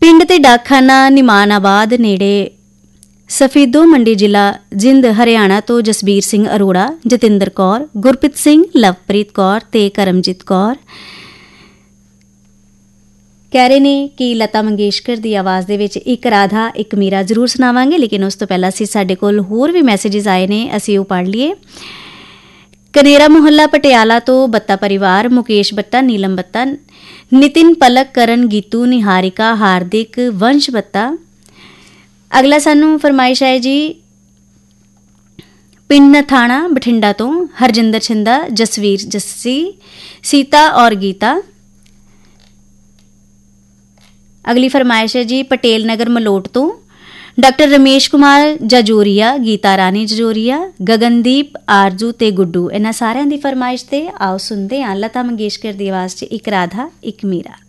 ਪਿੰਡ ਤੇ ਡਾਕਖਾਨਾ ਨਿਮਾਨਾਬਾਦ ਨੇੜੇ ਸਫੀਦੋ ਮੰਡੀ ਜ਼ਿਲ੍ਹਾ ਜਿੰਦ ਹਰਿਆਣਾ ਤੋਂ ਜਸਬੀਰ ਸਿੰਘ ਅਰੋੜਾ, ਜਤਿੰਦਰ ਕੌਰ, ਗੁਰਪ੍ਰੀਤ ਸਿੰਘ, ਲਵਪ੍ਰੀਤ ਕੌਰ ਤੇ ਕਰਮਜੀਤ ਕੌਰ ਕਹਿ ਰਹੇ ਨੇ ਕਿ ਲਤਾ ਮੰਗੇਸ਼ਕਰ ਦੀ ਆਵਾਜ਼ ਦੇ ਵਿੱਚ ਇੱਕ ਰਾਧਾ ਇੱਕ ਮੀਰਾ ਜ਼ਰੂਰ ਸੁਣਾਵਾਂਗੇ, ਲੇਕਿਨ ਉਸ ਤੋਂ ਪਹਿਲਾਂ ਸਾਡੇ ਕੋਲ ਹੋਰ ਵੀ ਮੈਸੇਜਿਸ ਆਏ ਨੇ, ਅਸੀਂ ਉਹ ਪੜ੍ਹ ਲਈਏ। ਕਨੇਰਾ ਮੁਹੱਲਾ ਪਟਿਆਲਾ ਤੋਂ ਬੱਤਾ ਪਰਿਵਾਰ, ਮੁਕੇਸ਼ ਬੱਤਾ, ਨੀਲਮ ਬੱਤਾ, ਨਿਤਿਨ, ਪਲਕ, ਕਰਨ, ਗੀਤੂ, ਨਿਹਾਰਿਕਾ, ਹਾਰਦਿਕ, ਵੰਸ਼ ਬੱਤਾ। ਅਗਲਾ ਸਾਨੂੰ ਫਰਮਾਇਸ਼ ਹੈ ਜੀ ਪਿੰਡ ਨਥਾਣਾ ਬਠਿੰਡਾ ਤੋਂ ਹਰਜਿੰਦਰ ਛਿੰਦਾ, ਜਸਵੀਰ, ਜੱਸੀ, ਸੀਤਾ ਔਰ ਗੀਤਾ। ਅਗਲੀ ਫਰਮਾਇਸ਼ ਹੈ ਜੀ ਪਟੇਲ ਨਗਰ ਮਲੋਟ ਤੋਂ ਡਾਕਟਰ ਰਮੇਸ਼ ਕੁਮਾਰ ਜਜੋਰੀਆ, ਗੀਤਾ ਰਾਣੀ ਜਜੋਰੀਆ, ਗਗਨਦੀਪ, ਆਰਜੂ ਤੇ ਗੁੱਡੂ। ਇਹਨਾਂ ਸਾਰਿਆਂ ਦੀ ਫਰਮਾਇਸ਼ ਤੇ ਆਓ ਸੁਣਦੇ ਹਾਂ ਲਤਾ ਮੰਗੇਸ਼ਕਰ ਦੀ ਆਵਾਜ਼ 'ਚ ਇੱਕ ਰਾਧਾ ਇੱਕ ਮੀਰਾ।